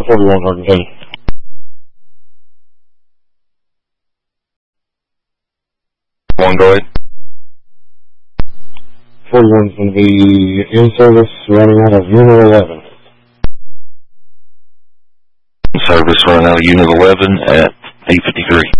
41, hard and heavy. 1, go ahead. 41's going to be in service running out of Unit 11. In service running out of Unit 11 at 8:53.